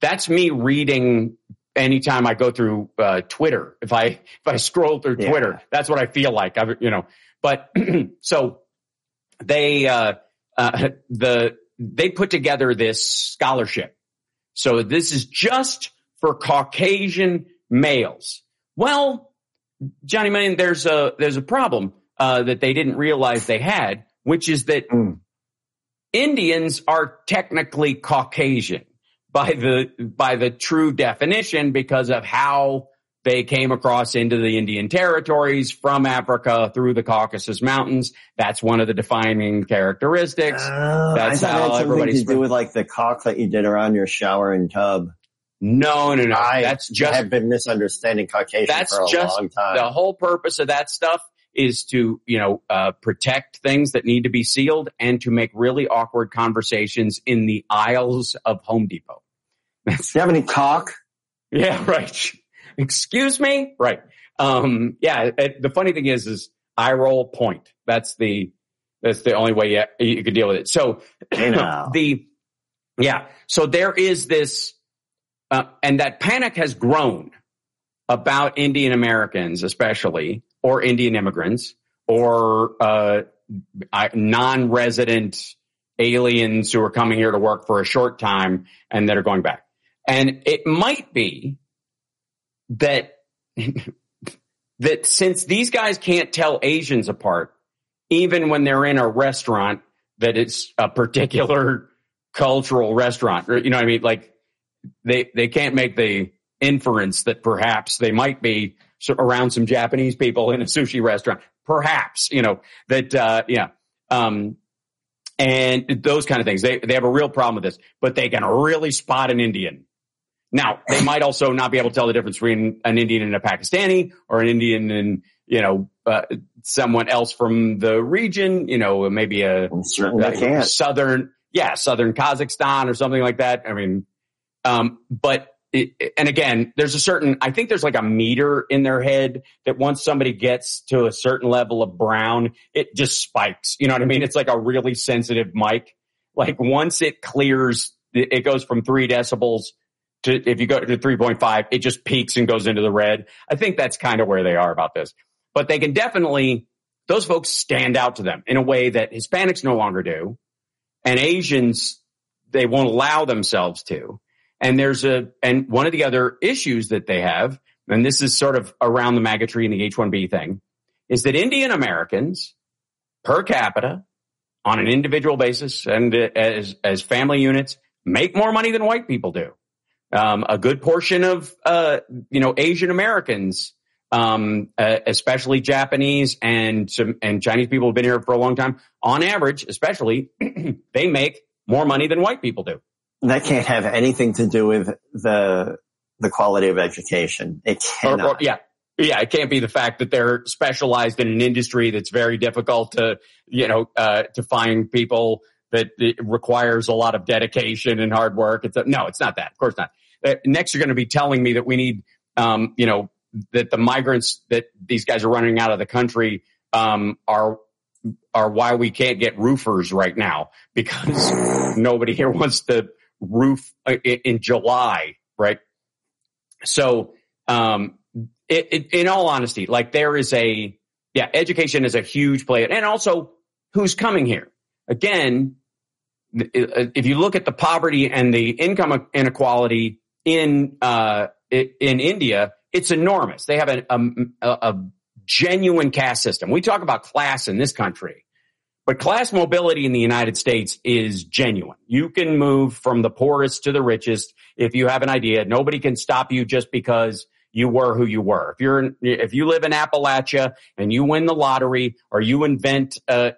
that's me reading anytime I go through Twitter. If I scroll through Twitter, that's what I feel like. But so they put together this scholarship. So this is just for Caucasian males. Well, Johnny Manning, there's a problem that they didn't realize they had, which is that Indians are technically Caucasian by the true definition because of how they came across into the Indian territories from Africa through the Caucasus Mountains. That's one of the defining characteristics. That's how everybody's to do with like the caulk that you did around your shower and tub. No. I have been misunderstanding Caucasian for a long time. The whole purpose of that stuff is to, protect things that need to be sealed and to make really awkward conversations in the aisles of Home Depot. Do you have any caulk? Yeah, right. Excuse me? Right. The funny thing is eye roll point. That's the only way you could deal with it. So, so there is this, and that panic has grown about Indian Americans, especially, or Indian immigrants, or non-resident aliens who are coming here to work for a short time and that are going back. And it might be that since these guys can't tell Asians apart, even when they're in a restaurant that it's a particular cultural restaurant, or, you know what I mean? Like they can't make the inference that perhaps they might be around some Japanese people in a sushi restaurant, perhaps, and those kind of things. They have a real problem with this, but they can really spot an Indian. Now, they might also not be able to tell the difference between an Indian and a Pakistani, or an Indian and, someone else from the region, maybe southern Kazakhstan or something like that. I mean, and again, I think there's like a meter in their head that once somebody gets to a certain level of brown, it just spikes. You know what I mean? It's like a really sensitive mic. Like once it clears, it goes from 3 decibels to, if you go to 3.5, it just peaks and goes into the red. I think that's kind of where they are about this. But they can definitely, those folks stand out to them in a way that Hispanics no longer do. And Asians, they won't allow themselves to. And and one of the other issues that they have, and this is sort of around the MAGA tree and the H-1B thing, is that Indian Americans per capita on an individual basis and as family units make more money than white people do. A good portion of, Asian Americans, especially Japanese and Chinese people who've been here for a long time, on average, especially, they make more money than white people do. That can't have anything to do with the quality of education. It cannot. It can't be the fact that they're specialized in an industry that's very difficult to find people, that it requires a lot of dedication and hard work. No, it's not that. Of course not. Next, you're going to be telling me that we need, that the migrants that these guys are running out of the country are why we can't get roofers right now, because nobody here wants to roof in July, right? So, in all honesty, like there is education is a huge play, and also who's coming here. Again, if you look at the poverty and the income inequality in India, it's enormous. They have a genuine caste system. We talk about class in this country, but class mobility in the United States is genuine. You can move from the poorest to the richest if you have an idea. Nobody can stop you just because you were who you were. If you live in Appalachia and you win the lottery, or you invent a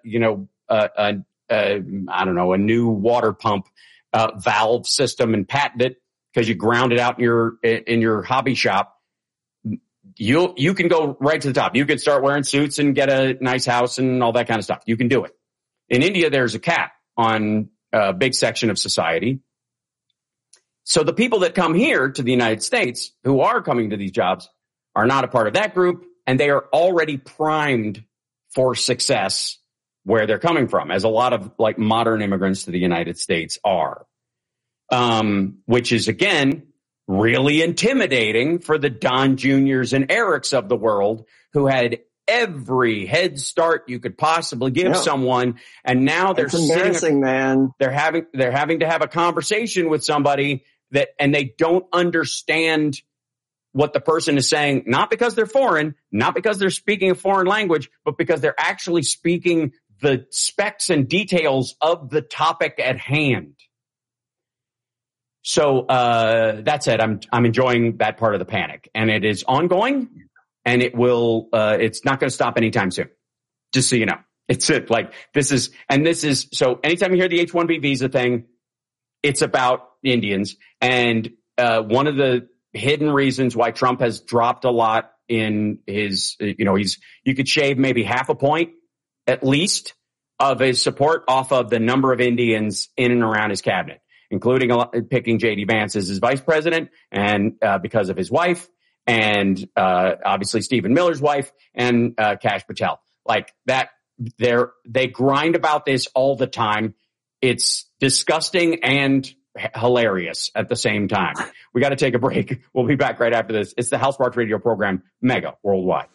new water pump valve system and patent it because you ground it out in your hobby shop, you can go right to the top. You can start wearing suits and get a nice house and all that kind of stuff. You can do it. In India, there's a cap on a big section of society. So the people that come here to the United States who are coming to these jobs are not a part of that group, and they are already primed for success where they're coming from, as a lot of like modern immigrants to the United States are. which is, again, really intimidating for the Don Juniors and Erics of the world who had every head start you could possibly give someone. And now they're embarrassing, man. They're having to have a conversation with somebody and they don't understand what the person is saying, not because they're foreign, not because they're speaking a foreign language, but because they're actually speaking the specs and details of the topic at hand. So that's it. I'm enjoying that part of the panic, and it is ongoing, and it will. It's not going to stop anytime soon. Just so you know, it's it. Like this is. So anytime you hear the H-1B visa thing, it's about Indians, and one of the hidden reasons why Trump has dropped a lot in his. You could shave maybe half a point at least of his support off of the number of Indians in and around his cabinet, including picking J.D. Vance as his vice president, and because of his wife, and obviously Stephen Miller's wife, and Kash Patel. Like that, they grind about this all the time. It's disgusting and hilarious at the same time. We got to take a break. We'll be back right after this. It's the Hal Sparks radio program, Mega Worldwide.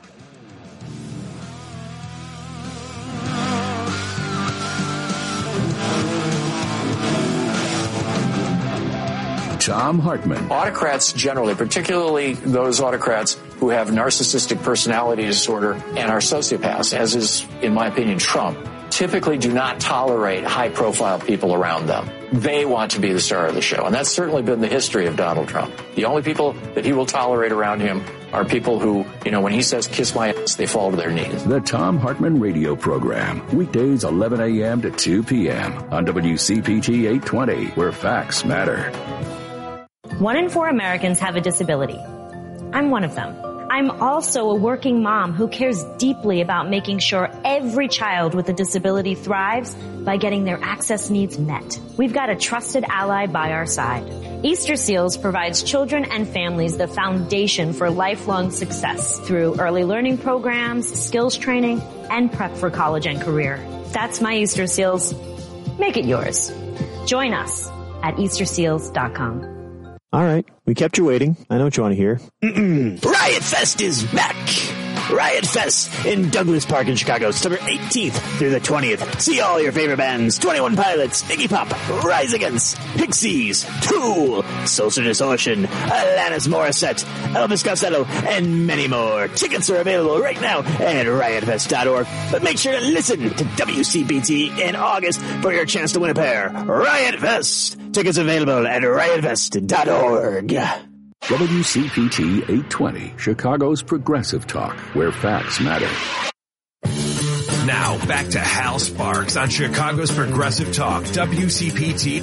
Thom Hartmann. Autocrats generally, particularly those autocrats who have narcissistic personality disorder and are sociopaths, as is, in my opinion, Trump, typically do not tolerate high-profile people around them. They want to be the star of the show, and that's certainly been the history of Donald Trump. The only people that he will tolerate around him are people who, when he says, kiss my ass, they fall to their knees. The Thom Hartmann radio program, weekdays 11 a.m. to 2 p.m. on WCPT 820, where facts matter. 1 in 4 Americans have a disability. I'm one of them. I'm also a working mom who cares deeply about making sure every child with a disability thrives by getting their access needs met. We've got a trusted ally by our side. Easter Seals provides children and families the foundation for lifelong success through early learning programs, skills training, and prep for college and career. That's my Easter Seals. Make it yours. Join us at EasterSeals.com. All right. We kept you waiting. I know what you want to hear. Riot Fest is back. Riot Fest in Douglas Park in Chicago, September 18th through the 20th. See all your favorite bands, 21 Pilots, Iggy Pop, Rise Against, Pixies, Tool, Social Distortion, Alanis Morissette, Elvis Costello, and many more. Tickets are available right now at riotfest.org. But make sure to listen to WCPT in August for your chance to win a pair. Riot Fest. Tickets available at riotfest.org. WCPT 820, Chicago's progressive talk, where facts matter. Now, back to Hal Sparks on Chicago's progressive talk, WCPT.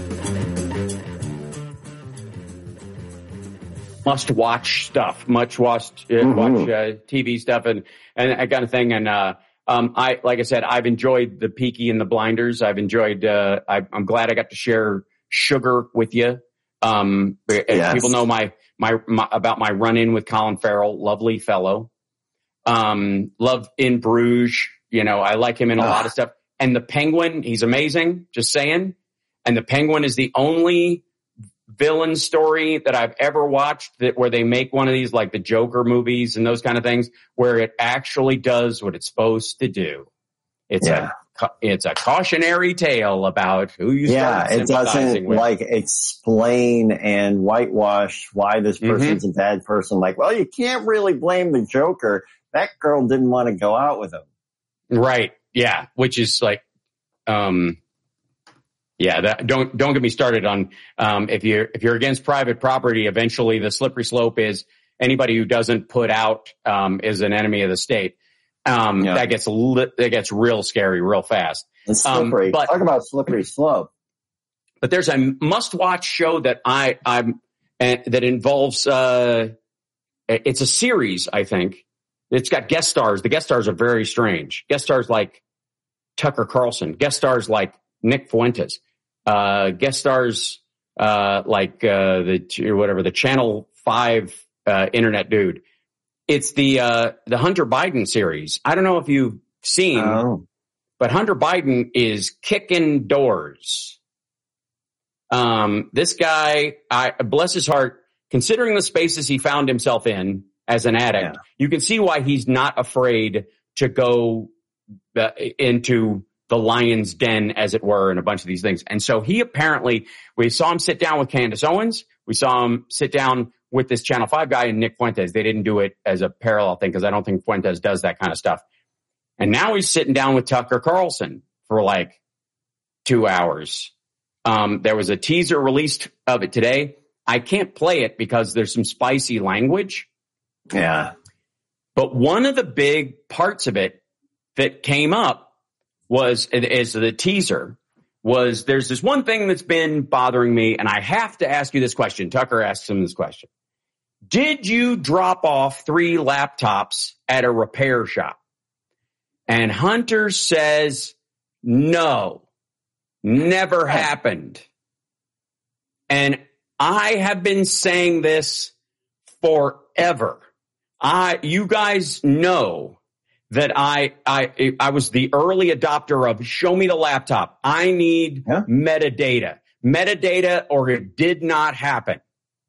Must-watch stuff, watch TV stuff and that kind of thing. And like I said, I've enjoyed the Peaky and the Blinders. I've enjoyed. I'm glad I got to share Sugar with you. Yes. People know my about my run-in with Colin Farrell, lovely fellow. Love In Bruges. I like him in a lot of stuff. And the Penguin, he's amazing. Just saying. And the Penguin is the only villain story that I've ever watched where they make one of these, like the Joker movies and those kind of things, where it actually does what it's supposed to do. It's a cautionary tale about who you start sympathizing with. It doesn't explain and whitewash why this person's a bad person. Like, well, you can't really blame the Joker. That girl didn't want to go out with him. Right. Yeah. Which is like, don't get me started on, if you're against private property, eventually the slippery slope is anybody who doesn't put out, is an enemy of the state. That gets real scary real fast. It's slippery. Talk about slippery slope. But there's a must-watch show that that involves, it's a series, I think. It's got guest stars. The guest stars are very strange. Guest stars like Tucker Carlson. Guest stars like Nick Fuentes. Guest stars, like, the Channel 5, internet dude. It's the Hunter Biden series. I don't know if you've seen, but Hunter Biden is kicking doors. This guy, bless his heart, considering the spaces he found himself in as an addict, you can see why he's not afraid to go into the lion's den, as it were, and a bunch of these things. And so he apparently, we saw him sit down with Candace Owens. We saw him sit down with this Channel 5 guy and Nick Fuentes. They didn't do it as a parallel thing because I don't think Fuentes does that kind of stuff. And now he's sitting down with Tucker Carlson for like 2 hours. There was a teaser released of it today. I can't play it because there's some spicy language. Yeah. But one of the big parts of it that came up as the teaser was there's this one thing that's been bothering me, and I have to ask you this question. Tucker asks him this question. Did you drop off 3 laptops at a repair shop? And Hunter says, no, never happened. And I have been saying this forever. You guys know that I was the early adopter of show me the laptop. I need metadata, or it did not happen.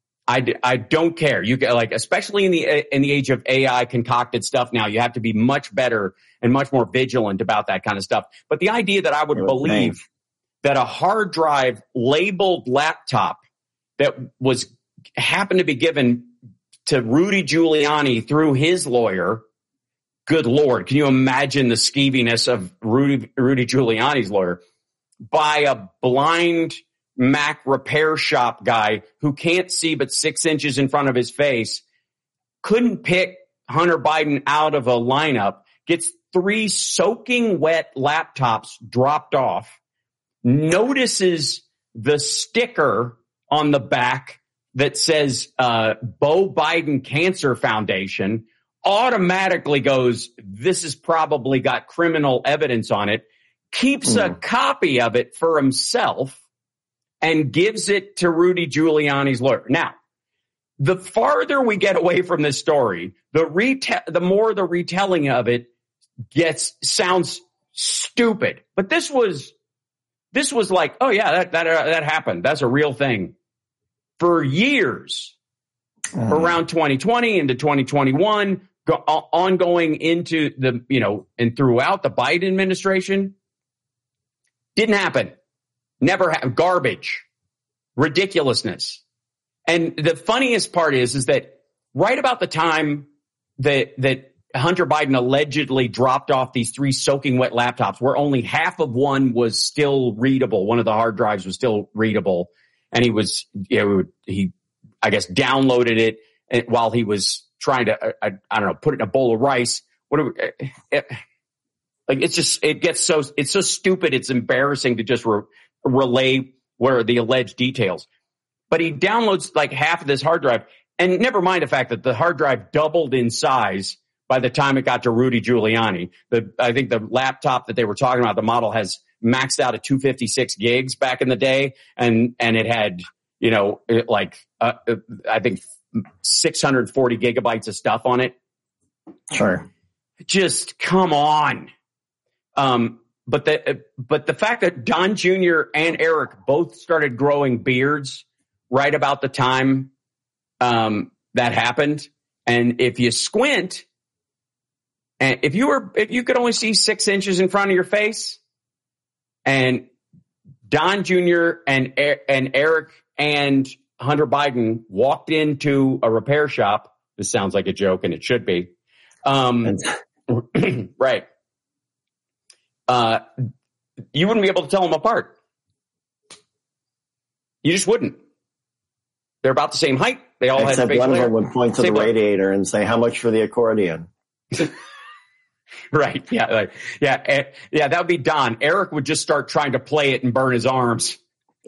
I don't care. You like, especially in the age of AI concocted stuff now, you have to be much better and much more vigilant about that kind of stuff. But the idea that I would believe that a hard drive labeled laptop that happened to be given to Rudy Giuliani through his lawyer. Good Lord, can you imagine the skeeviness of Rudy Giuliani's lawyer by a blind Mac repair shop guy who can't see but 6 inches in front of his face, couldn't pick Hunter Biden out of a lineup, gets 3 soaking wet laptops dropped off, notices the sticker on the back that says Beau Biden Cancer Foundation, automatically goes, this has probably got criminal evidence on it, keeps a copy of it for himself, and gives it to Rudy Giuliani's lawyer. Now, the farther we get away from this story, the more the retelling of it sounds stupid. But this was like, oh yeah, that happened. That's a real thing. For years, around 2020 into 2021, ongoing into and throughout the Biden administration, didn't happen. Never happened. Garbage. Ridiculousness. And the funniest part is that right about the time that Hunter Biden allegedly dropped off these 3 soaking wet laptops, where only half of one was still readable, one of the hard drives was still readable, and he I guess downloaded it while he was trying to put it in a bowl of rice. It's so stupid. It's embarrassing to just relay where the alleged details. But he downloads like half of this hard drive, and never mind the fact that the hard drive doubled in size by the time it got to Rudy Giuliani. I think the laptop that they were talking about, the model has maxed out at 256 gigs back in the day, and it had, I think 640 gigabytes of stuff on it. Sure. Just come on. But the fact that Don Jr. and Eric both started growing beards right about the time that happened, and if you squint, and if you could only see 6 inches in front of your face, and Don Jr. and Eric and Hunter Biden walked into a repair shop. This sounds like a joke, and it should be. Right. You wouldn't be able to tell them apart. You just wouldn't. They're about the same height. They all Except had one of them would point to the radiator and say, "How much for the accordion?" Right. Yeah. That would be Don. Eric would just start trying to play it and burn his arms.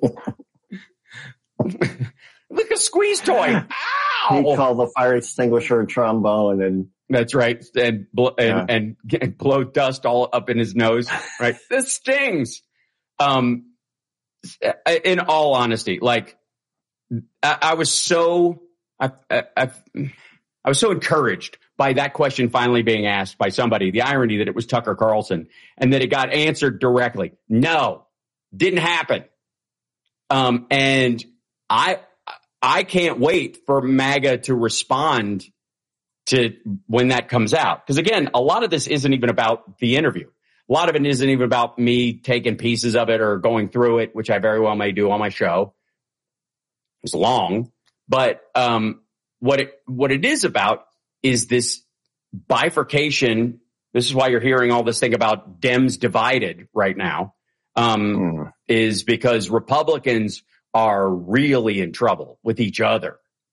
Look, a squeeze toy. Ow! He'd call the fire extinguisher a trombone, and that's right, and blow dust all up in his nose. Right. This stings. In all honesty, like I was so encouraged by that question finally being asked by somebody. The irony that it was Tucker Carlson and that it got answered directly. No, didn't happen. And I can't wait for MAGA to respond to when that comes out. Because again, a lot of this isn't even about the interview. A lot of it isn't even about me taking pieces of it or going through it, which I very well may do on my show. It's long, but what it is about is this bifurcation. This is why you're hearing all this thing about Dems divided right now, is because Republicans are really in trouble with each other.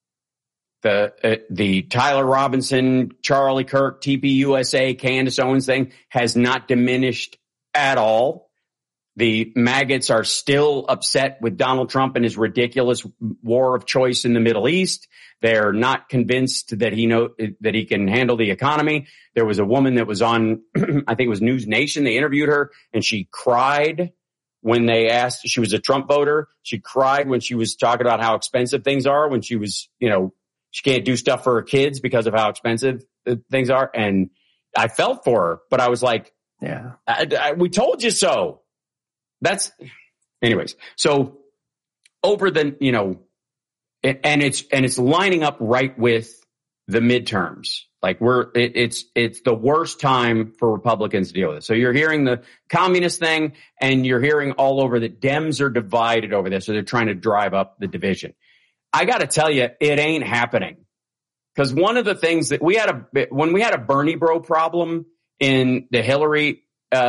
The Tyler Robinson, Charlie Kirk, TPUSA, Candace Owens thing has not diminished at all. The maggots are still upset with Donald Trump and his ridiculous war of choice in the Middle East. They're not convinced that he can handle the economy. There was a woman that was on, I think it was News Nation. They interviewed her and she cried when they asked, she was a Trump voter. She cried when she was talking about how expensive things are, when she was, she can't do stuff for her kids because of how expensive things are. And I felt for her, but I was like, yeah, we told you so. Anyways. So over the, and it's lining up right with the midterms. Like it's the worst time for Republicans to deal with it. So you're hearing the communist thing and you're hearing all over that Dems are divided over this. So they're trying to drive up the division. I got to tell you, it ain't happening. Because one of the things that when we had a Bernie bro problem in the Hillary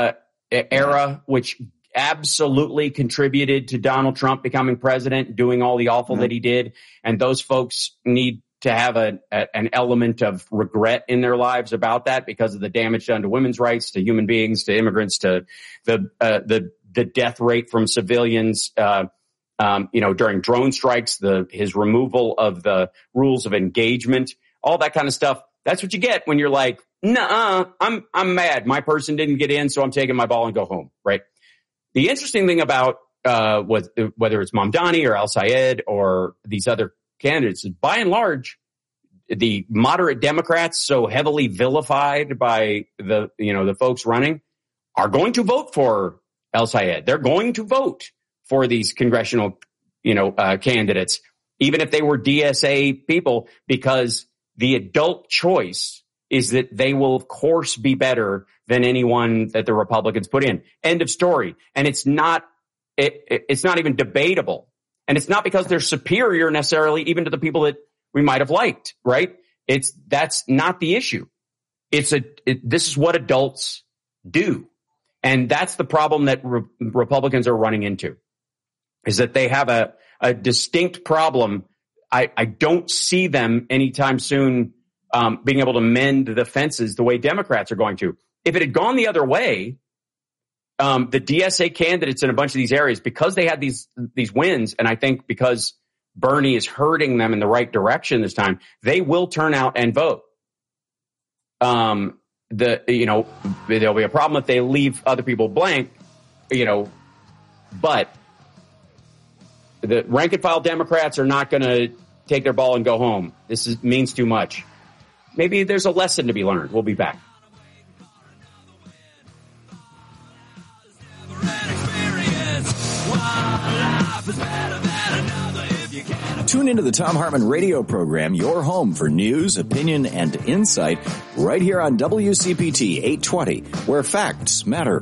era, which absolutely contributed to Donald Trump becoming president, doing all the awful that he did, and those folks need to have an element of regret in their lives about that because of the damage done to women's rights, to human beings, to immigrants, to the death rate from civilians. During drone strikes, his removal of the rules of engagement, all that kind of stuff. That's what you get when you're like, nah, I'm mad. My person didn't get in, so I'm taking my ball and go home. Right. The interesting thing about, whether it's Mamdani or Al Sayed or these other candidates is by and large, the moderate Democrats, so heavily vilified by the folks running, are going to vote for Al Sayed. They're going to vote for these congressional, candidates, even if they were DSA people, because the adult choice is that they will, of course, be better than anyone that the Republicans put in. End of story. And it's not even debatable. And it's not because they're superior necessarily even to the people that we might have liked, right? That's not the issue. This is what adults do. And that's the problem that Republicans are running into, is that they have a distinct problem. I don't see them anytime soon being able to mend the fences the way Democrats are going to. If it had gone the other way, the DSA candidates in a bunch of these areas, because they had these wins, and I think because Bernie is hurting them in the right direction this time, they will turn out and vote. There'll be a problem if they leave other people blank, but the rank and file Democrats are not going to take their ball and go home. This means too much. Maybe there's a lesson to be learned. We'll be back. Tune into the Thom Hartmann radio program, your home for news, opinion, and insight, right here on WCPT 820, where facts matter.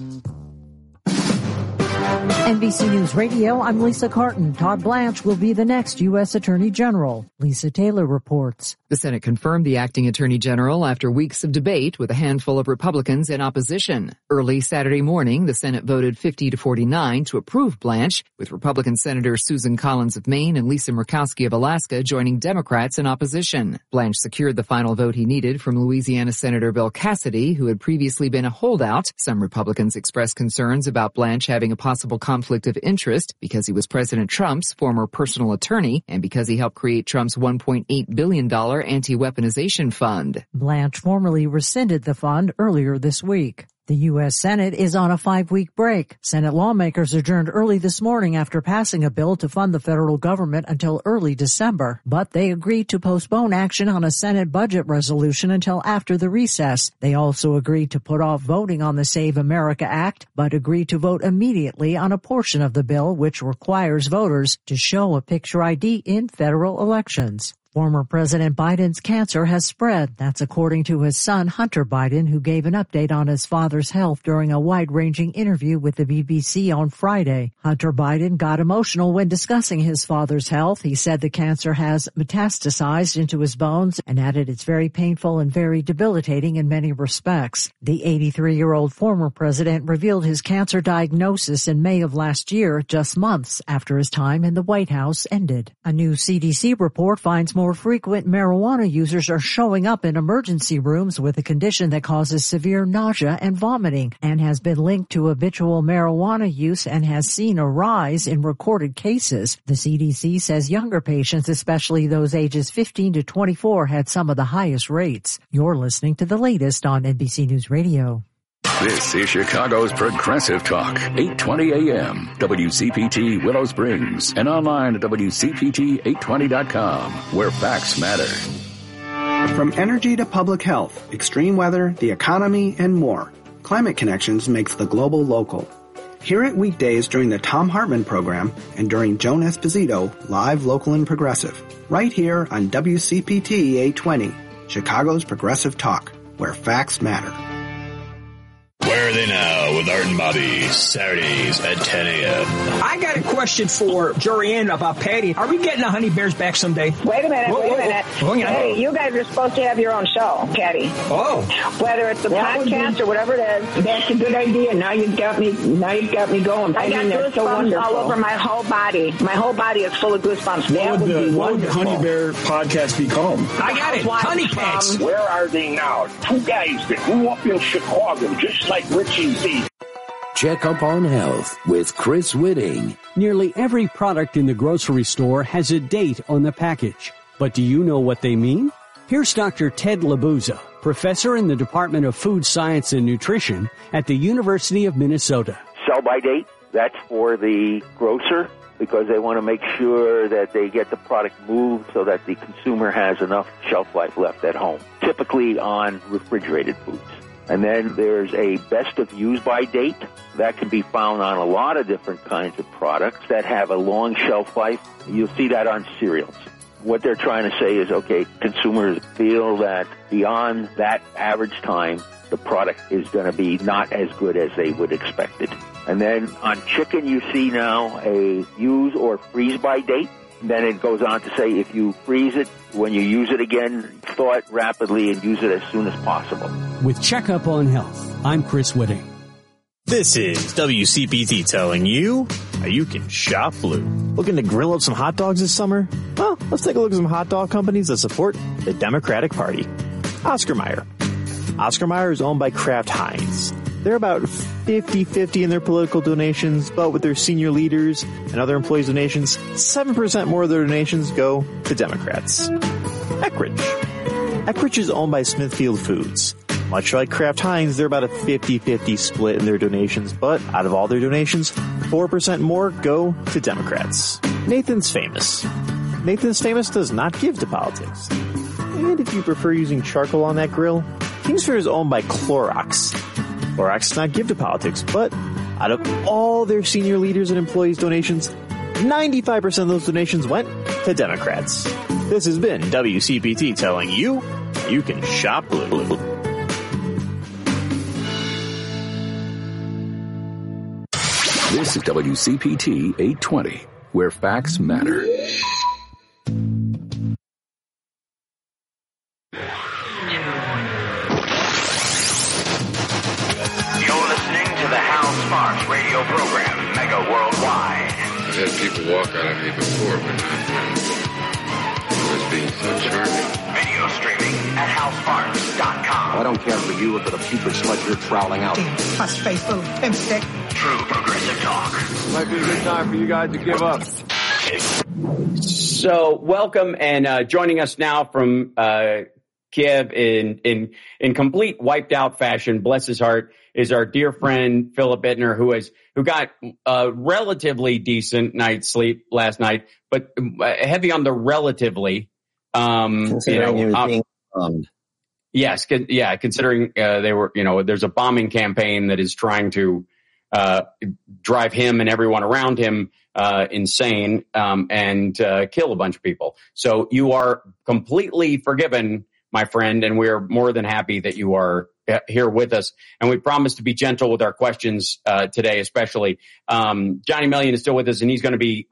NBC News Radio, I'm Lisa Carton. Todd Blanche will be the next U.S. Attorney General. Lisa Taylor reports. The Senate confirmed the acting Attorney General after weeks of debate with a handful of Republicans in opposition. Early Saturday morning, the Senate voted 50-49 to approve Blanche, with Republican Senators Susan Collins of Maine and Lisa Murkowski of Alaska joining Democrats in opposition. Blanche secured the final vote he needed from Louisiana Senator Bill Cassidy, who had previously been a holdout. Some Republicans expressed concerns about Blanche having a possible conflict of interest because he was President Trump's former personal attorney and because he helped create Trump's $1.8 billion anti-weaponization fund. Blanche formally rescinded the fund earlier this week. The U.S. Senate is on a 5-week break. Senate lawmakers adjourned early this morning after passing a bill to fund the federal government until early December. But they agreed to postpone action on a Senate budget resolution until after the recess. They also agreed to put off voting on the Save America Act, but agreed to vote immediately on a portion of the bill which requires voters to show a picture ID in federal elections. Former President Biden's cancer has spread. That's according to his son, Hunter Biden, who gave an update on his father's health during a wide-ranging interview with the BBC on Friday. Hunter Biden got emotional when discussing his father's health. He said the cancer has metastasized into his bones and added it's very painful and very debilitating in many respects. The 83-year-old former president revealed his cancer diagnosis in May of last year, just months after his time in the White House ended. A new CDC report finds more frequent marijuana users are showing up in emergency rooms with a condition that causes severe nausea and vomiting and has been linked to habitual marijuana use and has seen a rise in recorded cases. The CDC says younger patients, especially those ages 15 to 24, had some of the highest rates. You're listening to the latest on NBC News Radio. This is Chicago's Progressive Talk, 820 AM, WCPT Willow Springs, and online at WCPT820.com, where facts matter. From energy to public health, extreme weather, the economy, and more, Climate Connections makes the global local. Hear it weekdays during the Thom Hartmann program and during Joan Esposito, live, local, and progressive, right here on WCPT 820, Chicago's Progressive Talk, where facts matter. Where are they now with Art and Bobby, Saturdays at 10 a.m. I got a question for Jorianne about Patty. Are we getting the Honey Bears back someday? Wait a minute. Hey, you guys are supposed to have your own show, Patty. Oh. Whether it's a podcast or whatever it is. That's a good idea. Now you've got me going. I got goosebumps all over my whole body. My whole body is full of goosebumps. What would the Honey Bear podcast be called? I got it. Honey Cats. Where are they now? Two guys that grew up in Chicago, just like Richie Z. Check Up on Health with Chris Whitting. Nearly every product in the grocery store has a date on the package. But do you know what they mean? Here's Dr. Ted Labuza, professor in the Department of Food Science and Nutrition at the University of Minnesota. Sell by date, that's for the grocer, because they want to make sure that they get the product moved so that the consumer has enough shelf life left at home, typically on refrigerated foods. And then there's a best of use by date that can be found on a lot of different kinds of products that have a long shelf life. You'll see that on cereals. What they're trying to say is, okay, consumers feel that beyond that average time, the product is going to be not as good as they would expect it. And then on chicken, you see now a use or freeze by date. Then it goes on to say if you freeze it, when you use it again, thaw it rapidly and use it as soon as possible. With Checkup on Health, I'm Chris Whitting. This is WCPT telling you how you can shop blue. Looking to grill up some hot dogs this summer? Well, let's take a look at some hot dog companies that support the Democratic Party. Oscar Mayer. Oscar Mayer is owned by Kraft Heinz. They're about 50-50 in their political donations, but with their senior leaders and other employees' donations, 7% more of their donations go to Democrats. Eckrich is owned by Smithfield Foods. Much like Kraft Heinz, they're about a 50-50 split in their donations, but out of all their donations, 4% more go to Democrats. Nathan's Famous. Nathan's Famous does not give to politics. And if you prefer using charcoal on that grill, Kingsford is owned by Clorox. Clorox does not give to politics, but out of all their senior leaders and employees' donations, 95% of those donations went to Democrats. This has been WCPT telling you you can shop blue. This is WCPT 820, where facts matter. Sparks radio program, mega worldwide. I've had people walk out on me before, but it was being so charming. Video streaming at HalSparks.com. I don't care for you if a putrid sludge you're troweling out. Plus faithful, pimstick. True progressive talk. Might be a good time for you guys to give up. So, welcome, and joining us now from Kiev in complete wiped out fashion. Bless his heart, is our dear friend Philip Bittner, who got a relatively decent night's sleep last night, but heavy on the relatively. Yes, considering they were, there's a bombing campaign that is trying to drive him and everyone around him insane and kill a bunch of people. So you are completely forgiven, my friend, and we're more than happy that you are here with us. And we promise to be gentle with our questions today, especially. Johnny Million is still with us, and he's going to be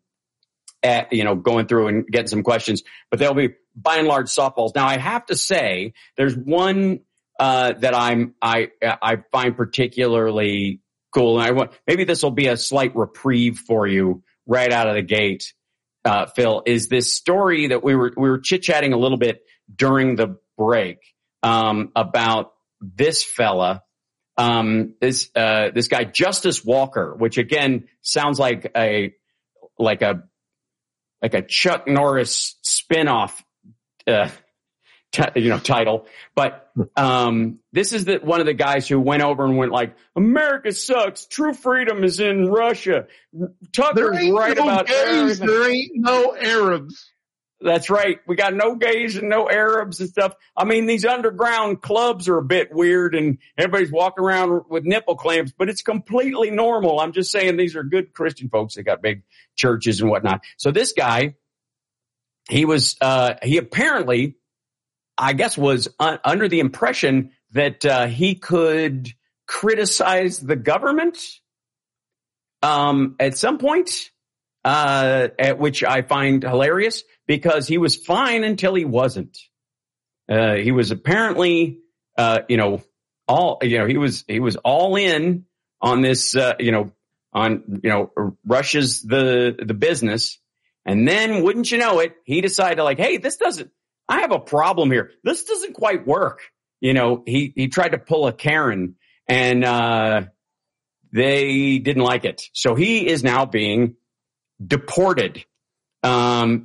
going through and getting some questions, but they'll be by and large softballs. Now, I have to say, there's one that I find particularly cool, and maybe this will be a slight reprieve for you right out of the gate. Phil, is this story that we were chit-chatting a little bit during the break about this fella, this guy Justice Walker, which again sounds like a Chuck Norris spinoff title, but this is one of the guys who went over and went like, America sucks, true freedom is in Russia. Tucker's right about gays, there ain't no Arabs. That's right. We got no gays and no Arabs and stuff. I mean, these underground clubs are a bit weird and everybody's walking around with nipple clamps, but it's completely normal. I'm just saying these are good Christian folks. They got big churches and whatnot. So this guy, he apparently, I guess, was under the impression that he could criticize the government at some point, at which I find hilarious because he was fine until he wasn't. He was apparently, he was all in on this, Russia's the business. And then, wouldn't you know it, he decided hey, I have a problem here. This doesn't quite work. He tried to pull a Karen and, they didn't like it. So he is now being deported. An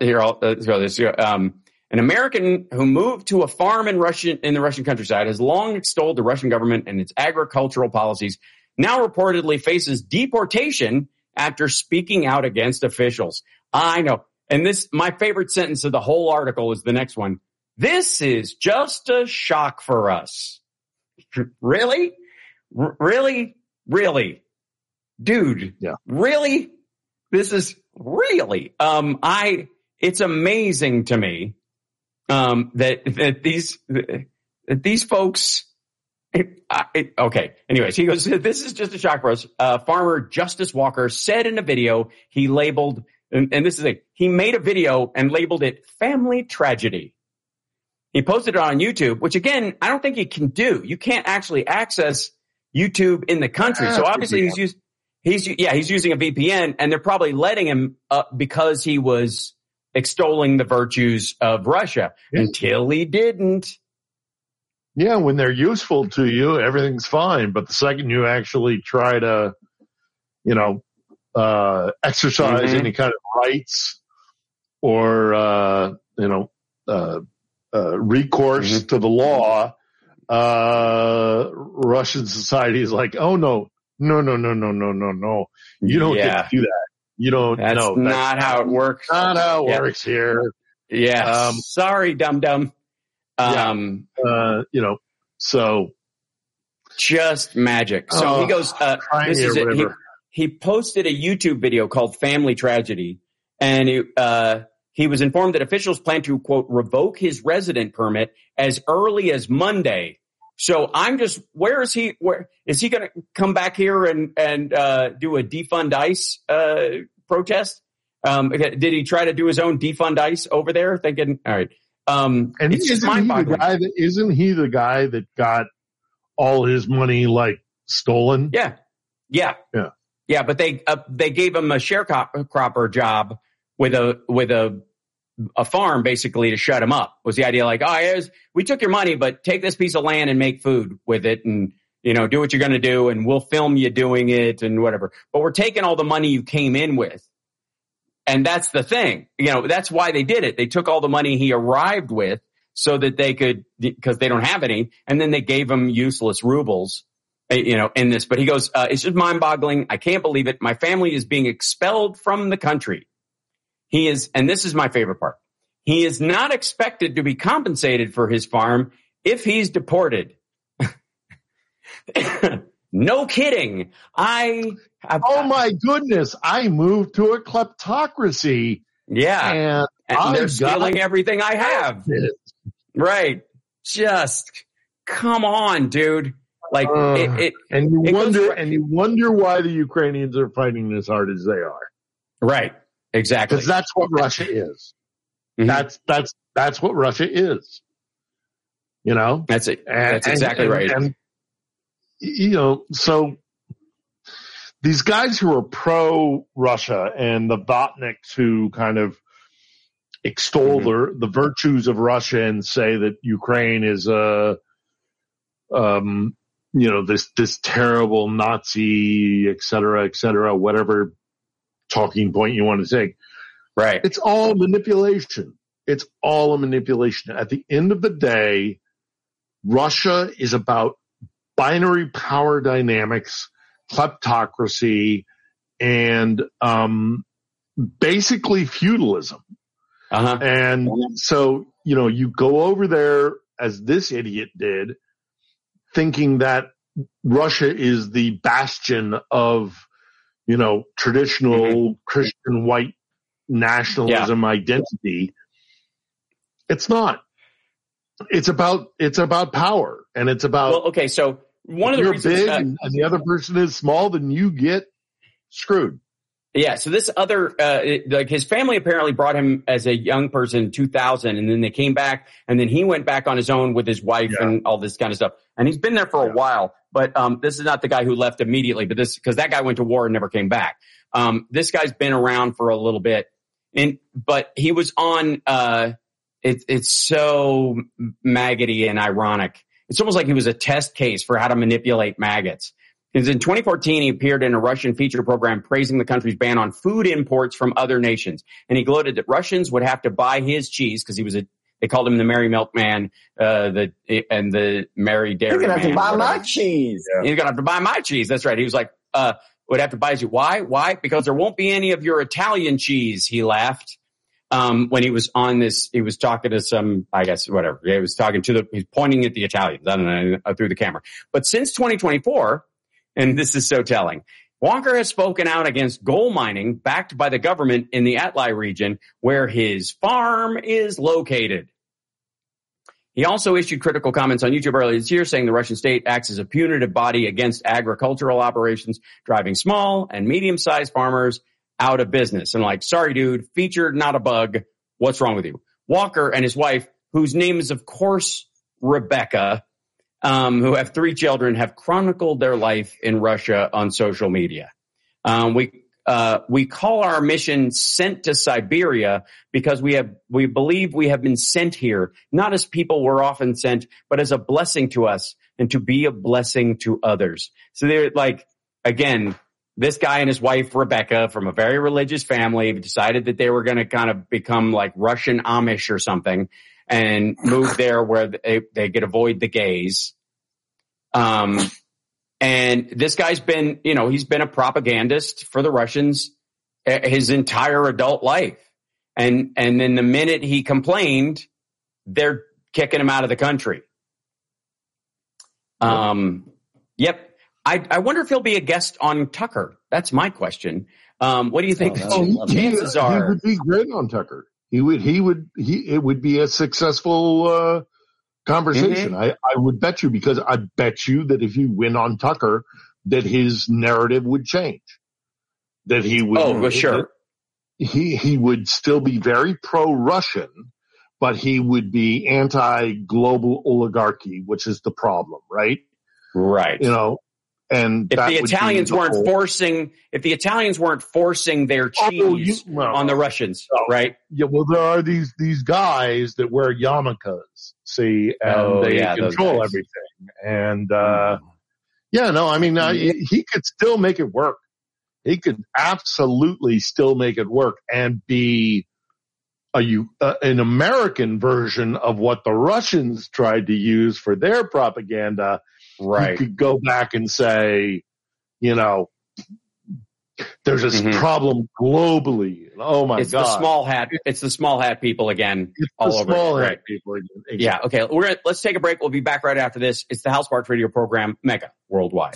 American who moved to a farm in the Russian countryside has long extolled the Russian government and its agricultural policies, now reportedly faces deportation after speaking out against officials. I know. And my favorite sentence of the whole article is the next one. This is just a shock for us. Really? Really? Really? Dude. Yeah. Really? This is really, it's amazing to me, that these folks, okay. Anyways, he goes, this is just a shock for us. Farmer Justice Walker said in a video he labeled, and this is he made a video and labeled it family tragedy. He posted it on YouTube, which again, I don't think you can do. You can't actually access YouTube in the country. So obviously he's using a VPN, and they're probably letting him because he was extolling the virtues of Russia until he didn't. Yeah, when they're useful to you, everything's fine. But the second you actually try to, exercise any kind of rights or, recourse to the law, Russian society is like, oh, no. You don't get to do that. You don't. That's not how it works. Not how it works here. Yeah. Sorry, dum-dum. So just magic. So he goes, this is it. He posted a YouTube video called Family Tragedy, and he was informed that officials plan to, quote, revoke his resident permit as early as Monday. So I'm just, where is he going to come back here and do a defund ICE, protest? Did he try to do his own defund ICE over there? Thinking, all right. And isn't he the guy that got all his money stolen? Yeah. But they gave him a sharecropper job with a farm basically to shut him up. Was the idea we took your money, but take this piece of land and make food with it and, do what you're going to do and we'll film you doing it and whatever. But we're taking all the money you came in with. And that's the thing. That's why they did it. They took all the money he arrived with. so that they could, because they don't have any. And then they gave him useless rubles, in this. But he goes, it's just mind boggling. I can't believe it. My family is being expelled from the country. He is, and this is my favorite part. He is not expected to be compensated for his farm if he's deported. No kidding. Oh my goodness. I moved to a kleptocracy. Yeah. And they're stealing everything I have. Right. Just come on, dude. Like and you wonder why the Ukrainians are fighting as hard as they are. Right. Exactly. Because that's what Russia is. Mm-hmm. That's what Russia is. That's it. That's exactly right. And so these guys who are pro-Russia and the Botniks who kind of extol the virtues of Russia and say that Ukraine is this terrible Nazi, et cetera, whatever talking point you want to take. Right. It's all manipulation. It's all a manipulation. At the end of the day, Russia is about binary power dynamics, kleptocracy, and basically feudalism. Uh-huh. And so, you go over there, as this idiot did, thinking that Russia is the bastion of, traditional Christian white nationalism identity. It's not. It's about power, and it's about. Well, okay, so one of the reasons you're big and the other person is small, then you get screwed. Yeah. So this other, his family apparently brought him as a young person in 2000, and then they came back, and then he went back on his own with his wife and all this kind of stuff. And he's been there for a while, but this is not the guy who left immediately, but because that guy went to war and never came back. This guy's been around for a little bit, but he was on. It's so maggoty and ironic. It's almost like he was a test case for how to manipulate maggots. Because in 2014, he appeared in a Russian feature program praising the country's ban on food imports from other nations. And he gloated that Russians would have to buy his cheese because they called him the Merry Milkman, and the Merry Dairy Man. You're going to have to buy my cheese. Yeah. He's going to have to buy my cheese. That's right. He was like, would have to buy his. Why? Because there won't be any of your Italian cheese, he laughed. When he was on this, he was talking to some, I guess, whatever. He was he's pointing at the Italians, I don't know, through the camera. But since 2024, and this is so telling, Walker has spoken out against gold mining backed by the government in the Altai region where his farm is located. He also issued critical comments on YouTube earlier this year saying the Russian state acts as a punitive body against agricultural operations, driving small and medium-sized farmers out of business. And like, sorry, dude, featured, not a bug. What's wrong with you? Walker and his wife, whose name is, of course, Rebecca, who have 3 children, have chronicled their life in Russia on social media. We call our mission Sent to Siberia because we believe we have been sent here, not as people were often sent, but as a blessing to us and to be a blessing to others. So they're like, again, this guy and his wife, Rebecca, from a very religious family, decided that they were going to kind of become like Russian Amish or something and move there where they could avoid the gays. And this guy's been, he's been a propagandist for the Russians his entire adult life. And then the minute he complained, they're kicking him out of the country. Yep. I wonder if he'll be a guest on Tucker. That's my question. What do you think? Chances are he would be great on Tucker. It would be a successful conversation. I would bet you, because I bet you that if he went on Tucker, that his narrative would change. That he would. Oh, sure. He would still be very pro-Russian, but he would be anti-global oligarchy, which is the problem, right? Right. And if the Italians weren't forcing their cheese on the Russians, right? Yeah, well, there are these guys that wear yarmulkes, see, and they control everything. And he could still make it work. He could absolutely still make it work and be an American version of what the Russians tried to use for their propaganda, right? You could go back and say, you know, there's this problem globally. Oh my God! The small hat. It's the small hat people again. It's all the over. Small hat right. people again. Exactly. Yeah. Okay. Let's take a break. We'll be back right after this. It's the Hal Sparks Radio Program, Mega Worldwide.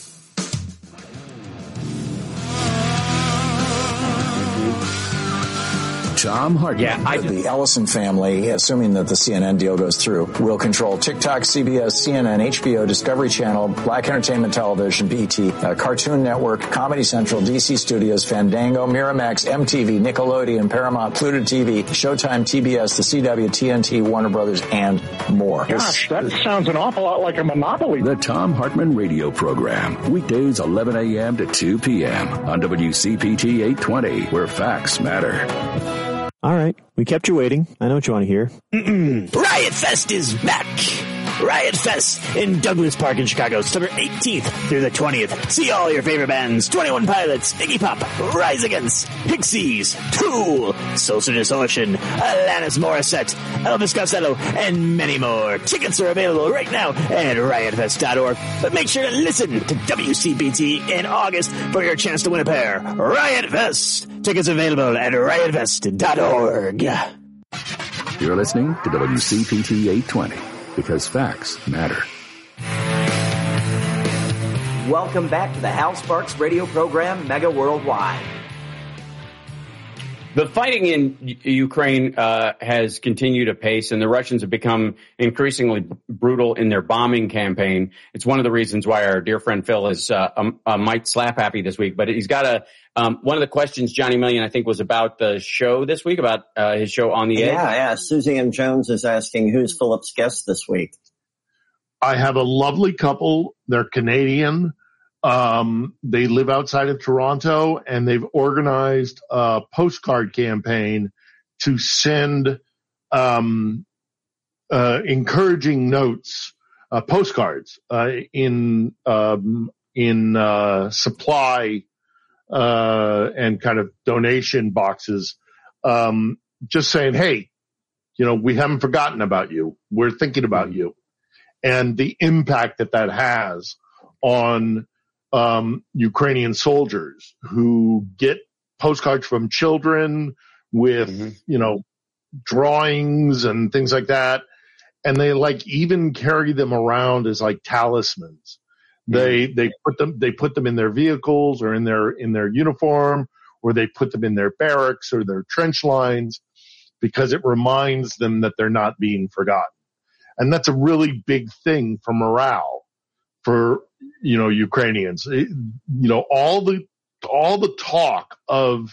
Tom Hartman. Yeah, the Ellison family, assuming that the CNN deal goes through, will control TikTok, CBS, CNN, HBO, Discovery Channel, Black Entertainment Television, BET, Cartoon Network, Comedy Central, DC Studios, Fandango, Miramax, MTV, Nickelodeon, Paramount, Pluto TV, Showtime, TBS, the CW, TNT, Warner Brothers, and more. Gosh, that sounds an awful lot like a monopoly. The Tom Hartman Radio Program. Weekdays 11 a.m. to 2 p.m. on WCPT 820, where facts matter. All right. We kept you waiting. I know what you want to hear. Riot Fest is back. Riot Fest in Douglas Park in Chicago, September 18th through the 20th. See all your favorite bands: 21 Pilots, Iggy Pop, Rise Against, Pixies, Tool, Social Distortion, Alanis Morissette, Elvis Costello, and many more. Tickets are available right now at riotfest.org. But make sure to listen to WCPT in August for your chance to win a pair. Riot Fest. Tickets available at riotfest.org. You're listening to WCPT 820. Because facts matter. Welcome back to the Hal Sparks Radio Program, Mega Worldwide. The fighting in Ukraine has continued apace, and the Russians have become increasingly brutal in their bombing campaign. It's one of the reasons why our dear friend Phil is might slap happy this week. But he's got one of the questions, Johnny Million, I think, was about the show this week, about his show On the Edge. Yeah. Susie M. Jones is asking, who's Philip's guest this week? I have a lovely couple. They're Canadian. They live outside of Toronto, and they've organized a postcard campaign to send encouraging notes, postcards in supply and kind of donation boxes, just saying, hey, we haven't forgotten about you. We're thinking about you, and the impact that has on Ukrainian soldiers who get postcards from children with, drawings and things like that. And they even carry them around as talismans. They put them in their vehicles or in their uniform, or they put them in their barracks or their trench lines, because it reminds them that they're not being forgotten. And that's a really big thing for morale for, Ukrainians. All the talk of,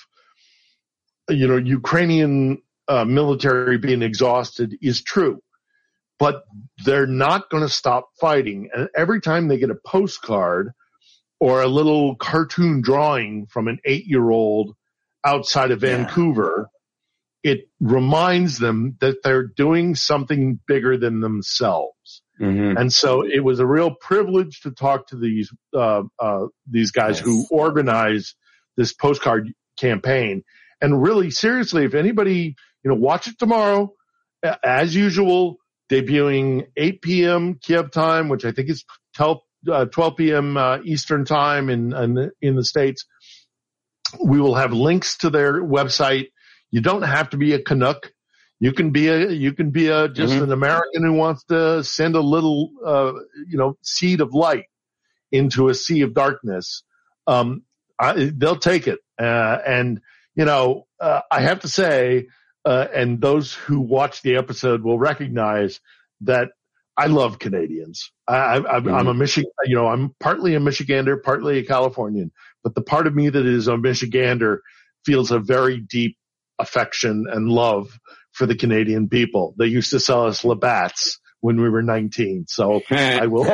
Ukrainian military being exhausted is true, but they're not going to stop fighting. And every time they get a postcard or a little cartoon drawing from an 8-year-old outside of Vancouver, it reminds them that they're doing something bigger than themselves. Mm-hmm. And so it was a real privilege to talk to these guys who organized this postcard campaign. And really, seriously, if anybody, watch it tomorrow, as usual, debuting 8 p.m. Kiev time, which I think is 12 p.m. Eastern time in the States. We will have links to their website. You don't have to be a Canuck. You can be just an American who wants to send a little, seed of light into a sea of darkness. They'll take it. I have to say, and those who watch the episode will recognize that I love Canadians. I'm a Michigan, I'm partly a Michigander, partly a Californian, but the part of me that is a Michigander feels a very deep affection and love for the Canadian people. They used to sell us Labatt's when we were 19. So I will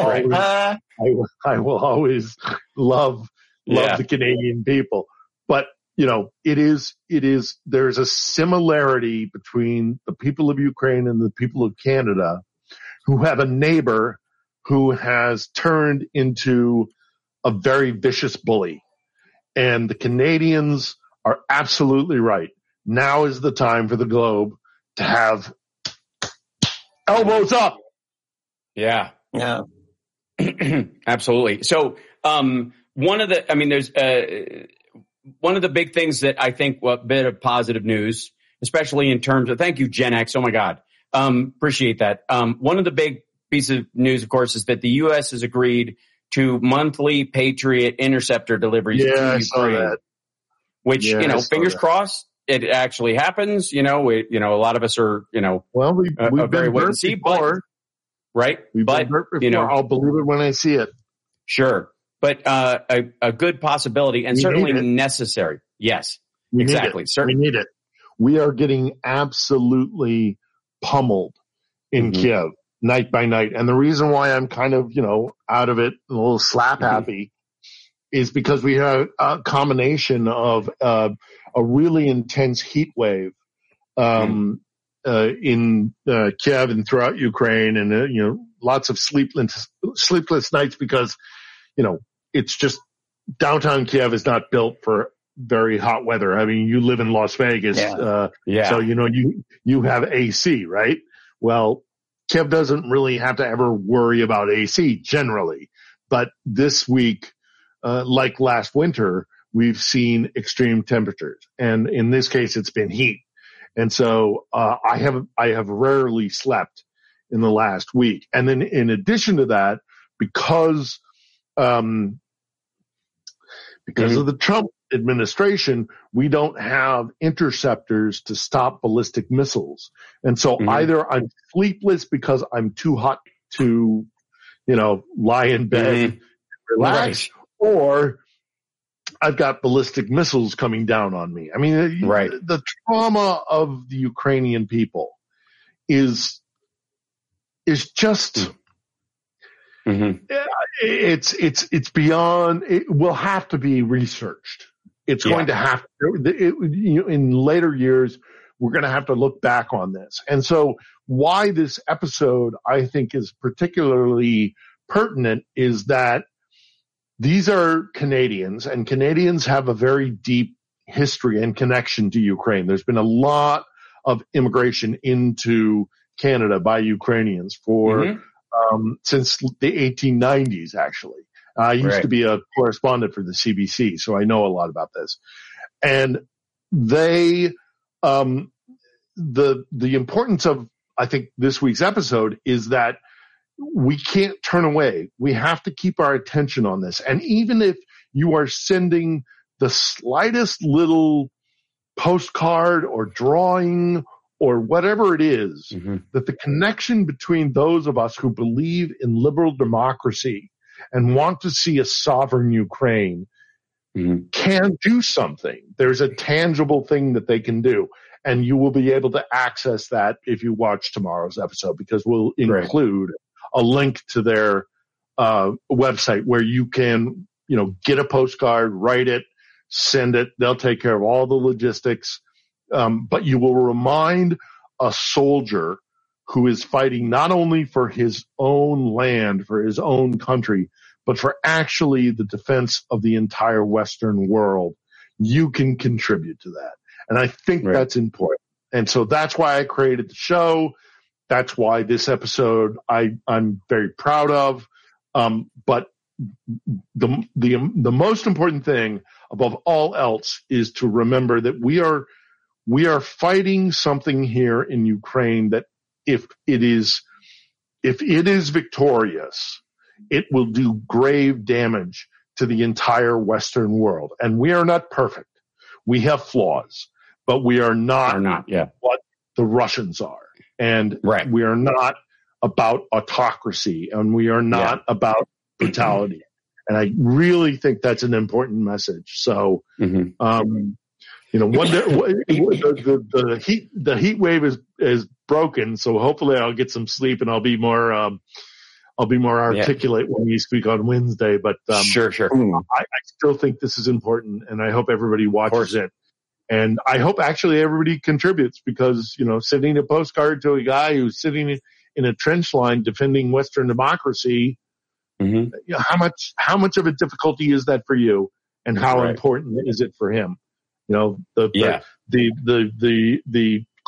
always love the Canadian people. But, there's a similarity between the people of Ukraine and the people of Canada, who have a neighbor who has turned into a very vicious bully. And the Canadians are absolutely right. Now is the time for the globe to have elbows up. Yeah. Yeah. Absolutely. So, one of the big things that I think a bit of positive news, especially in terms of, thank you, Gen X. Oh my God. Appreciate that. One of the big pieces of news, of course, is that the U.S. has agreed to monthly Patriot interceptor deliveries to Ukraine. I saw that. Which, fingers crossed, it actually happens. A lot of us are, well, we've very wait and see, but, right? We've been hurt before. I'll believe it when I see it. Sure. But, a good possibility and certainly necessary. Yes, exactly. We need it. We are getting absolutely pummeled in Kiev night by night. And the reason why I'm kind of, out of it, a little slap happy is because we have a combination of, a really intense heat wave, in Kiev and throughout Ukraine, and lots of sleepless nights because it's just downtown Kiev is not built for very hot weather. I mean, you live in Las Vegas, so you have AC, right? Well, Kiev doesn't really have to ever worry about AC generally, but this week, like last winter, we've seen extreme temperatures, and in this case, it's been heat. And so, I have rarely slept in the last week. And then in addition to that, because of the Trump administration, we don't have interceptors to stop ballistic missiles. And so either I'm sleepless because I'm too hot to, lie in bed and relax, or I've got ballistic missiles coming down on me. I mean, the trauma of the Ukrainian people is just, it's beyond, it will have to be researched. It's going to have to, in later years, we're going to have to look back on this. And so why this episode I think is particularly pertinent is that these are Canadians, and Canadians have a very deep history and connection to Ukraine. There's been a lot of immigration into Canada by Ukrainians since the 1890s, actually. I used to be a correspondent for the CBC, so I know a lot about this. And they, the importance of, I think, this week's episode is that we can't turn away. We have to keep our attention on this. And even if you are sending the slightest little postcard or drawing or whatever it is, that the connection between those of us who believe in liberal democracy and want to see a sovereign Ukraine can do something. There's a tangible thing that they can do. And you will be able to access that if you watch tomorrow's episode, because we'll include a link to their website where you can, get a postcard, write it, send it. They'll take care of all the logistics. But you will remind a soldier who is fighting not only for his own land, for his own country, but for actually the defense of the entire Western world. You can contribute to that. And I think that's important. And so that's why I created the show. That's why this episode I'm very proud of. But the most important thing above all else is to remember that we are fighting something here in Ukraine that if it is victorious, it will do grave damage to the entire Western world. And we are not perfect. We have flaws, but we are not what the Russians are. And we are not about autocracy, and we are not about brutality. And I really think that's an important message. So, the heat wave is broken. So hopefully I'll get some sleep and I'll be more articulate when we speak on Wednesday. But sure. I still think this is important, and I hope everybody watches it. And I hope actually everybody contributes, because, sending a postcard to a guy who's sitting in a trench line defending Western democracy, how much of a difficulty is that for you, and how important is it for him? The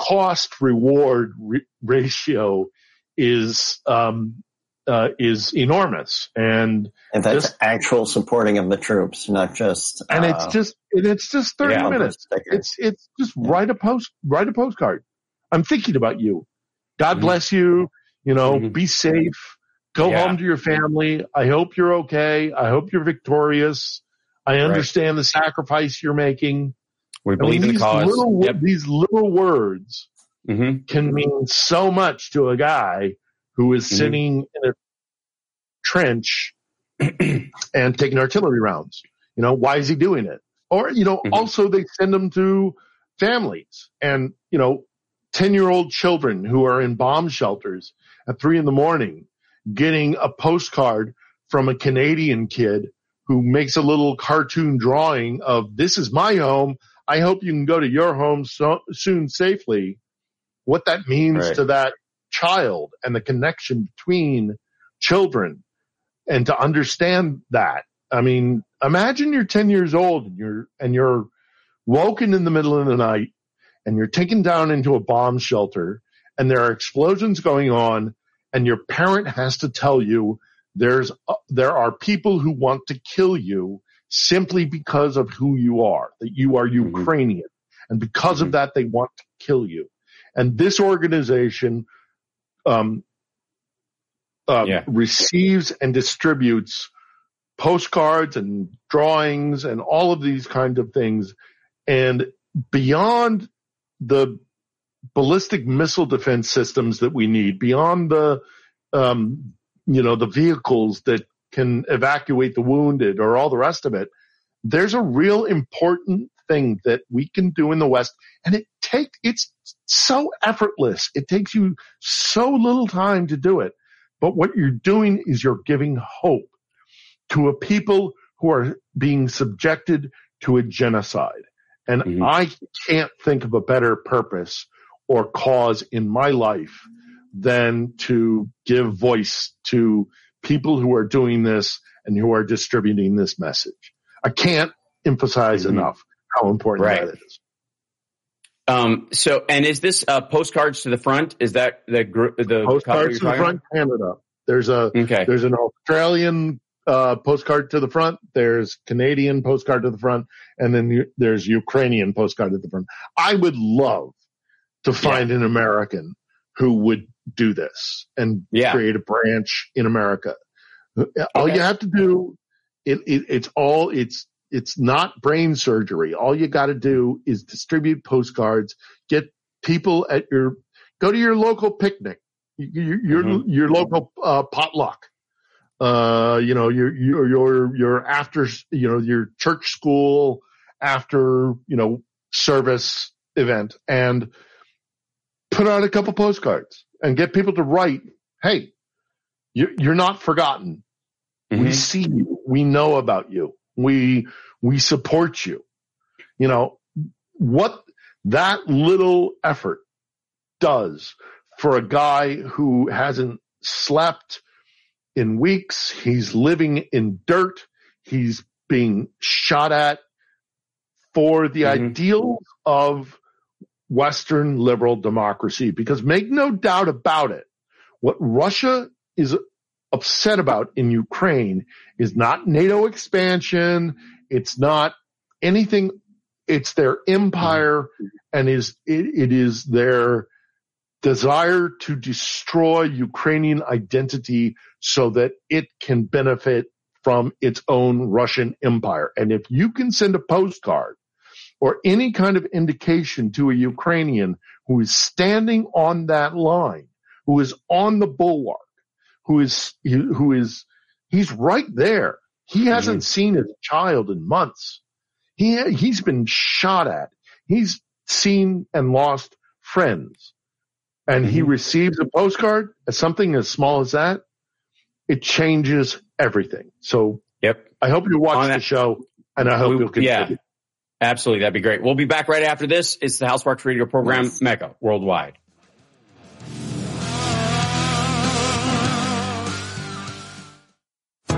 cost reward ratio is enormous, and that's actual supporting of the troops, not just. And it's just 30 minutes. It's just write a postcard. I'm thinking about you. God bless you. Be safe. Go home to your family. I hope you're okay. I hope you're victorious. I understand the sacrifice you're making. We believe in the cause. These little words can mean so much to a guy who is sitting in a trench and taking artillery rounds. Why is he doing it? Or, also they send them to families and, 10-year-old children who are in bomb shelters at 3 a.m, getting a postcard from a Canadian kid who makes a little cartoon drawing of, this is my home. I hope you can go to your home soon safely. What that means to that child and the connection between children, and to understand that. I mean, imagine you're 10 years old and you're woken in the middle of the night and you're taken down into a bomb shelter and there are explosions going on, and your parent has to tell you there are people who want to kill you simply because of who you are, that you are Ukrainian. And because of that, they want to kill you. And this organization receives and distributes postcards and drawings and all of these kinds of things. And beyond the ballistic missile defense systems that we need, beyond the vehicles that can evacuate the wounded or all the rest of it, there's a real important thing that we can do in the West. And it's so effortless. It takes you so little time to do it. But what you're doing is you're giving hope to a people who are being subjected to a genocide. And I can't think of a better purpose or cause in my life than to give voice to people who are doing this and who are distributing this message. I can't emphasize enough how important that is. And is this postcards to the front? Is that the postcards to the front? Canada. There's an Australian postcard to the front. There's Canadian postcard to the front, and then there's Ukrainian postcard to the front. I would love to find an American who would do this and create a branch in America. All you have to do, it's not brain surgery. All you got to do is distribute postcards, get people go to your local picnic, your local potluck, your after, your church school after, service event, and put out a couple postcards and get people to write, hey, you're not forgotten. We see you. We know about you. We support you. What that little effort does for a guy who hasn't slept in weeks. He's living in dirt. He's being shot at for the ideals of Western liberal democracy. Because make no doubt about it, what Russia is upset about in Ukraine is not NATO expansion. It's not anything. It's their empire, and it is their desire to destroy Ukrainian identity so that it can benefit from its own Russian empire. And if you can send a postcard or any kind of indication to a Ukrainian who is standing on that line, who is on the bulwark, he's right there. He hasn't seen his child in months. He's been shot at. He's seen and lost friends. And he receives a postcard, something as small as that. It changes everything. So I hope you watch the show, and I hope you'll contribute. Yeah, absolutely. That'd be great. We'll be back right after this. It's the HouseSparks radio program, Mega Worldwide.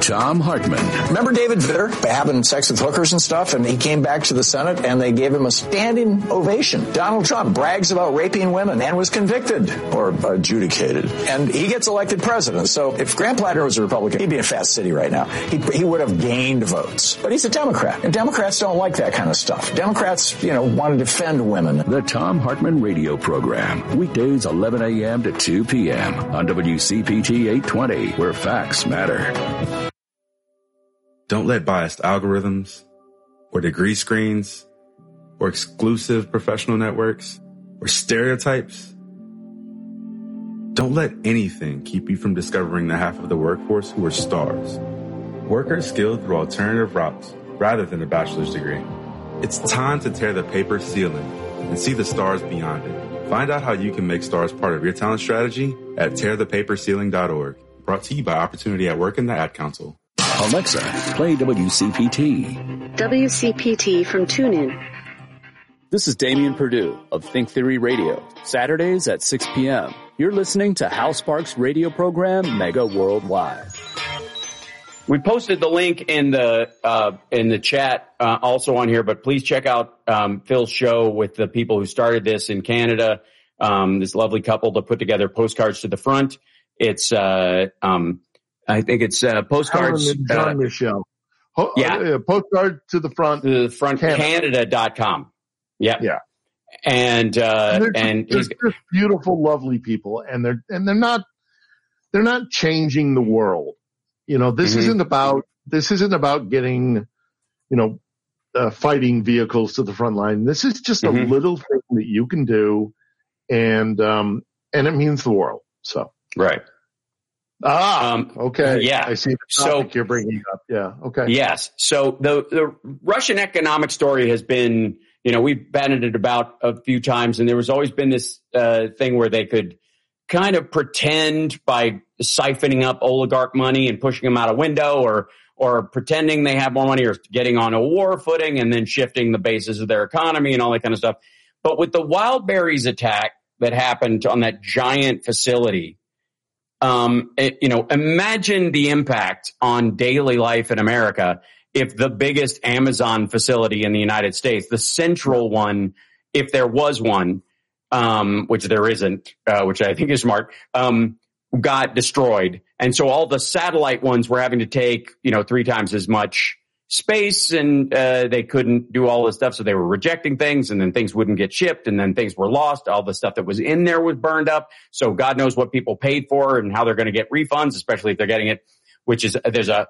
Thom Hartmann. Remember David Vitter having sex with hookers and stuff, and he came back to the Senate and they gave him a standing ovation. Donald Trump brags about raping women and was convicted or adjudicated, and he gets elected president. So if Grant Platter was a Republican, he'd be in Fast City right now. He would have gained votes. But he's a Democrat, and Democrats don't like that kind of stuff. Democrats, want to defend women. The Thom Hartmann Radio Program, weekdays 11 a.m. to 2 p.m. on WCPT 820, where facts matter. Don't let biased algorithms or degree screens or exclusive professional networks or stereotypes. Don't let anything keep you from discovering the half of the workforce who are stars. Workers skilled through alternative routes rather than a bachelor's degree. It's time to tear the paper ceiling and see the stars beyond it. Find out how you can make stars part of your talent strategy at tearthepaperceiling.org. Brought to you by Opportunity at Work and the Ad Council. Alexa, play WCPT. WCPT from TuneIn. This is Damian Perdue of Think Theory Radio. Saturdays at 6 p.m. You're listening to Hal Sparks' radio program, Mega Worldwide. We posted the link in the chat also on here, but please check out Phil's show with the people who started this in Canada. This lovely couple that put together Postcards to the Front. It's I think it's Postcards. John Michelle. Postcard to the Front. To the Front Canada.com. Yeah. Yeah. And they're just beautiful, lovely people, and they're not changing the world. This isn't about getting, fighting vehicles to the front line. This is just a little thing that you can do, and it means the world. So right. Okay. Yeah. I see the topic you're bringing up. Yeah. Okay. Yes. So the Russian economic story has been, we've batted it about a few times, and there was always been this thing where they could kind of pretend by siphoning up oligarch money and pushing them out a window, or pretending they have more money, or getting on a war footing and then shifting the basis of their economy and all that kind of stuff. But with the Wildberries attack that happened on that giant facility, imagine the impact on daily life in America if the biggest Amazon facility in the United States, the central one, if there was one, which there isn't, which I think is smart, got destroyed. And so all the satellite ones were having to take, 3 times as much space, and they couldn't do all this stuff. So they were rejecting things, and then things wouldn't get shipped, and then things were lost. All the stuff that was in there was burned up. So God knows what people paid for and how they're going to get refunds, especially if they're getting it, which is, I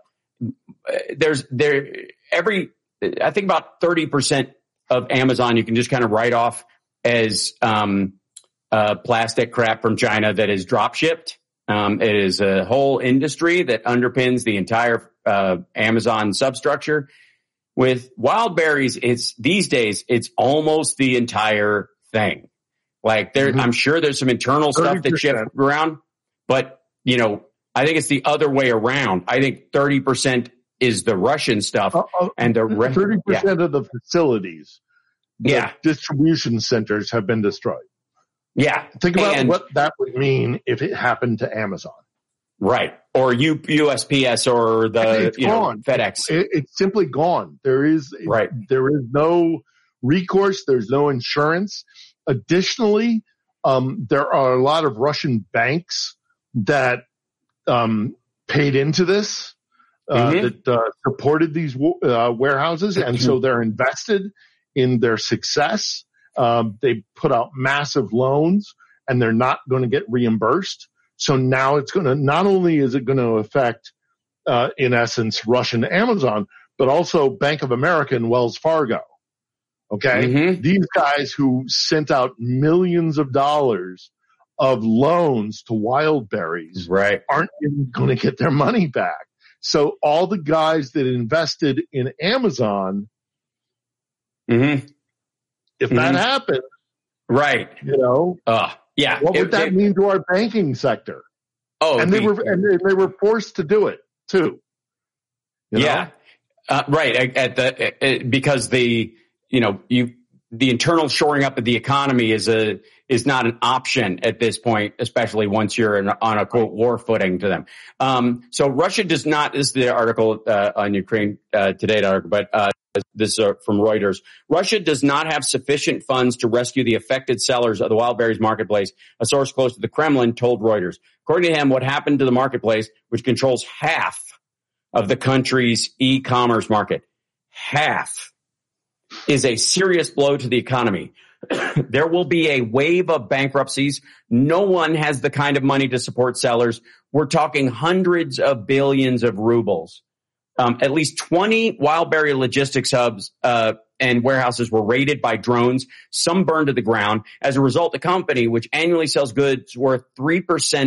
think about 30% of Amazon you can just kind of write off as plastic crap from China that is drop shipped. It is a whole industry that underpins the entire Amazon substructure. With Wildberries, these days it's almost the entire thing. Like I'm sure there's some internal stuff 30%. That shipped around, but I think it's the other way around. I think 30% is the Russian stuff, and the 30% of the facilities, the distribution centers have been destroyed. Yeah. Think about what that would mean if it happened to Amazon. Right. Or USPS or FedEx. It's simply gone. There is no recourse. There's no insurance. Additionally, there are a lot of Russian banks that paid into this, that supported these warehouses, and so they're invested in their success. They put out massive loans, and they're not going to get reimbursed. So now it's going to, not only is it going to affect, in essence, Russian Amazon, but also Bank of America and Wells Fargo. Okay. These guys who sent out millions of dollars of loans to Wildberries aren't even going to get their money back. So all the guys that invested in Amazon, if that happened, what would that mean to our banking sector? And they were forced to do it too. Right. Because the internal shoring up of the economy is not an option at this point, especially once you're on a quote war footing to them. So Russia does not. This is the article on Ukraine Today article, but this is from Reuters. Russia does not have sufficient funds to rescue the affected sellers of the wild berries marketplace. A source close to the Kremlin told Reuters. According to him, what happened to the marketplace, which controls half of the country's e-commerce market, half, is a serious blow to the economy. There will be a wave of bankruptcies. No one has the kind of money to support sellers. We're talking hundreds of billions of rubles. At least 20 wild berry logistics hubs and warehouses were raided by drones. Some burned to the ground. As a result, the company, which annually sells goods worth 3%